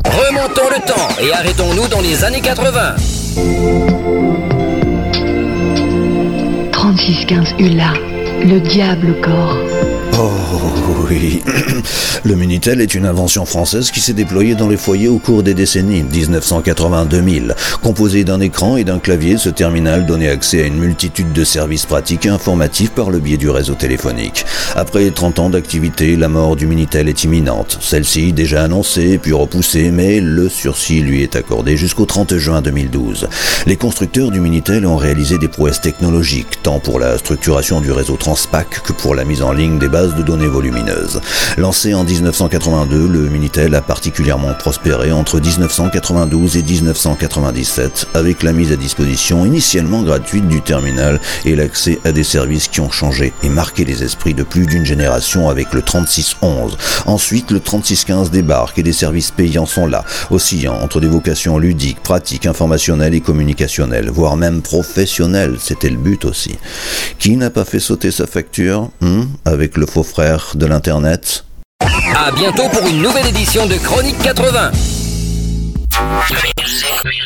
Remontons le temps et arrêtons-nous dans les années 80. 3615 Hula, le diable au corps. Oh oui, le Minitel est une invention française qui s'est déployée dans les foyers au cours des décennies 1980-2000. Composé d'un écran et d'un clavier, ce terminal donnait accès à une multitude de services pratiques et informatifs par le biais du réseau téléphonique. Après 30 ans d'activité, la mort du Minitel est imminente. Celle-ci, déjà annoncée puis repoussée, mais le sursis lui est accordé jusqu'au 30 juin 2012. Les constructeurs du Minitel ont réalisé des prouesses technologiques, tant pour la structuration du réseau Transpac que pour la mise en ligne des bases de données volumineuses. Lancé en 1982, le Minitel a particulièrement prospéré entre 1992 et 1997 avec la mise à disposition initialement gratuite du terminal et l'accès à des services qui ont changé et marqué les esprits de plus d'une génération avec le 3611. Ensuite, le 3615 débarque et des services payants sont là, oscillant entre des vocations ludiques, pratiques, informationnelles et communicationnelles, voire même professionnelles, c'était le but aussi. Qui n'a pas fait sauter sa facture avec le faux frère de l'Internet? À bientôt pour une nouvelle édition de Chronique 80.